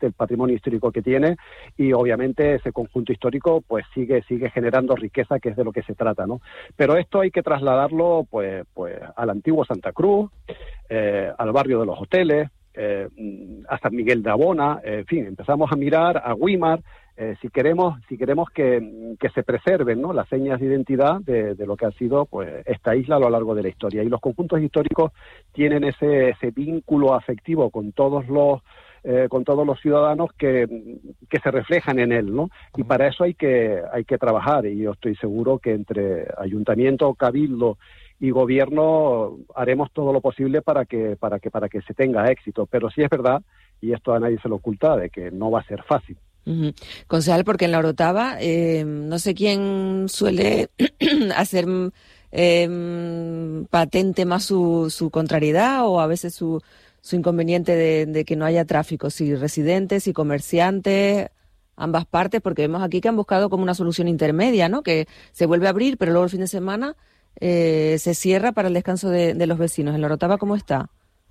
del patrimonio histórico que tiene, y obviamente ese conjunto histórico pues sigue generando riqueza, que es de lo que se trata, ¿no? Pero esto hay que trasladarlo pues al antiguo Santa Cruz, al barrio de los hoteles, a San Miguel de Abona, en fin, empezamos a mirar a Güímar, si queremos que se preserven, ¿no?, las señas de identidad de lo que ha sido pues esta isla a lo largo de la historia. Y los conjuntos históricos tienen ese vínculo afectivo con todos los ciudadanos que se reflejan en él, ¿no? Y para eso hay que trabajar, y yo estoy seguro que entre ayuntamiento, cabildo y gobierno haremos todo lo posible para que se tenga éxito. Pero sí es verdad, y esto a nadie se lo oculta, de que no va a ser fácil. Uh-huh. Concejal, porque en la Orotava no sé quién suele hacer patente más su contrariedad, o a veces su inconveniente de que no haya tráfico, si residentes y comerciantes, ambas partes, porque vemos aquí que han buscado como una solución intermedia, ¿no?, que se vuelve a abrir, pero luego el fin de semana se cierra para el descanso de los vecinos. ¿En la Orotava cómo está?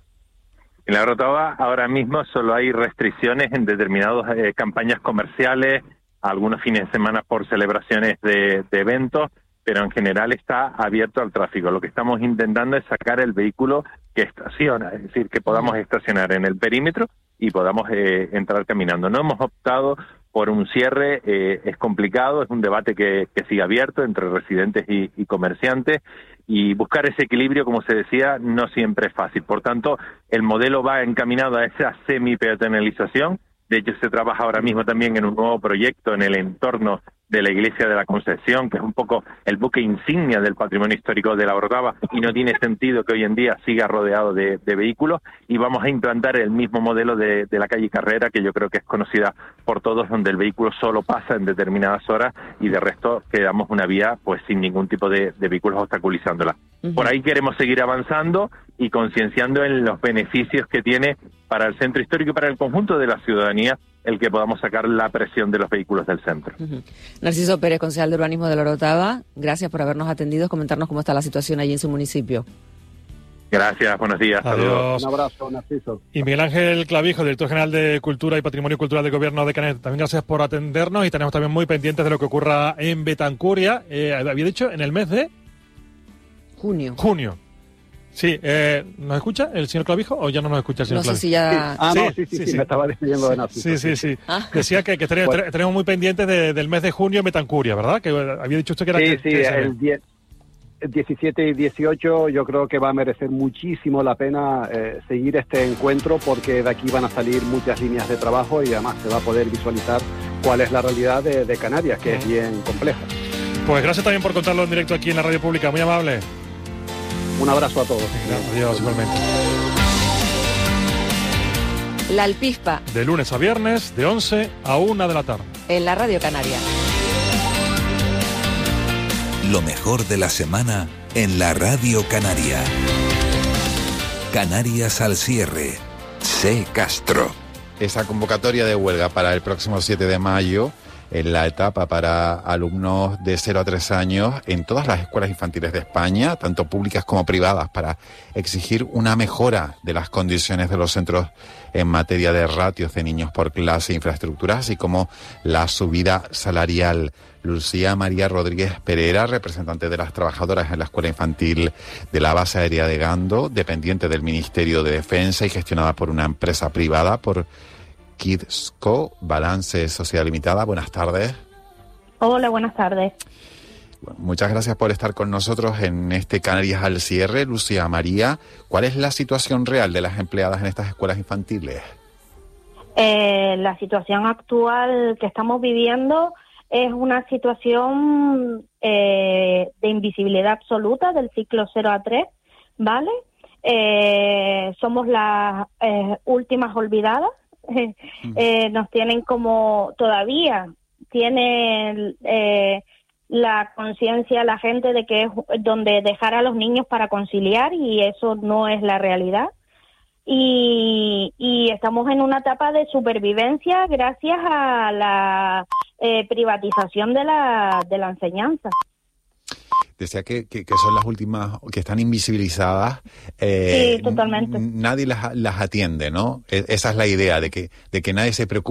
En la Orotava ahora mismo solo hay restricciones en determinadas campañas comerciales, algunos fines de semana por celebraciones de eventos, pero en general está abierto al tráfico. Lo que estamos intentando es sacar el vehículo que estaciona, es decir, que podamos estacionar en el perímetro y podamos entrar caminando. No hemos optado por un cierre, es complicado, es un debate que sigue abierto entre residentes y comerciantes, y buscar ese equilibrio, como se decía, no siempre es fácil. Por tanto, el modelo va encaminado a esa semi-peatonalización. De hecho, se trabaja ahora mismo también en un nuevo proyecto en el entorno de la Iglesia de la Concepción, que es un poco el buque insignia del patrimonio histórico de la Orotava, y no tiene sentido que hoy en día siga rodeado de vehículos, y vamos a implantar el mismo modelo de la calle Carrera, que yo creo que es conocida por todos, donde el vehículo solo pasa en determinadas horas y de resto quedamos una vía pues sin ningún tipo de vehículos obstaculizándola. Uh-huh. Por ahí queremos seguir avanzando y concienciando en los beneficios que tiene para el centro histórico y para el conjunto de la ciudadanía el que podamos sacar la presión de los vehículos del centro. Uh-huh. Narciso Pérez, concejal de urbanismo de la Orotava, gracias por habernos atendido, comentarnos cómo está la situación allí en su municipio. Gracias, buenos días. Adiós. Un abrazo, Narciso. Y Miguel Ángel Clavijo, director general de Cultura y Patrimonio Cultural del Gobierno de Canarias, también gracias por atendernos, y tenemos también muy pendientes de lo que ocurra en Betancuria. Había dicho en el mes de junio. Sí, ¿nos escucha el señor Clavijo o ya no nos escucha el señor Clavijo? No sé si ya... Sí, me estaba diciendo de Narciso. Sí. Decía que tenemos muy pendientes del mes de junio en Betancuria, ¿verdad? Que había dicho usted que era... El 17 y 18 yo creo que va a merecer muchísimo la pena seguir este encuentro, porque de aquí van a salir muchas líneas de trabajo y además se va a poder visualizar cuál es la realidad de Canarias, que es bien compleja. Pues gracias también por contarlo en directo aquí en la Radio Pública, muy amable. Un abrazo a todos. Adiós, igualmente. La Alpispa. De lunes a viernes, de 11 a 1 de la tarde. En la Radio Canaria. Lo mejor de la semana en la Radio Canaria. Canarias al cierre. C. Castro. Esa convocatoria de huelga para el próximo 7 de mayo en la etapa para alumnos de 0 a 3 años en todas las escuelas infantiles de España, tanto públicas como privadas, para exigir una mejora de las condiciones de los centros en materia de ratios de niños por clase e infraestructuras, así como la subida salarial. Lucía María Rodríguez Pereira, representante de las trabajadoras en la escuela infantil de la base aérea de Gando, dependiente del Ministerio de Defensa y gestionada por una empresa privada, por Kidsco, Balance Sociedad Limitada. Buenas tardes. Hola, buenas tardes. Muchas gracias por estar con nosotros en este Canarias al cierre. Lucía María, ¿cuál es la situación real de las empleadas en estas escuelas infantiles? La situación actual que estamos viviendo es una situación de invisibilidad absoluta del ciclo 0 a 3, ¿vale? Somos las últimas olvidadas. Nos tienen como todavía tiene la conciencia la gente de que es donde dejar a los niños para conciliar, y eso no es la realidad, y estamos en una etapa de supervivencia gracias a la privatización de la enseñanza. decía que son las últimas, que están invisibilizadas. Sí, totalmente. Nadie las atiende, ¿no? Esa es la idea, de que nadie se preocupa